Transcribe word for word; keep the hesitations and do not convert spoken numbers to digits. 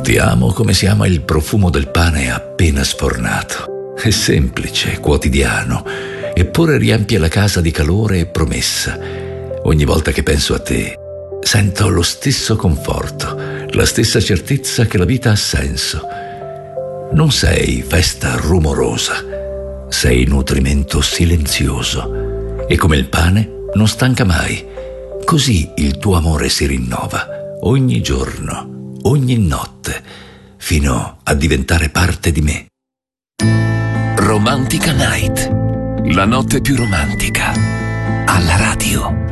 Ti amo come si ama il profumo del pane appena sfornato. È semplice, quotidiano, eppure riempie la casa di calore e promessa. Ogni volta che penso a te, sento lo stesso conforto, la stessa certezza che la vita ha senso. Non sei festa rumorosa, sei nutrimento silenzioso e come il pane non stanca mai. Così il tuo amore si rinnova ogni giorno, ogni notte, fino a diventare parte di me. Romantica Night, la notte più romantica, alla radio.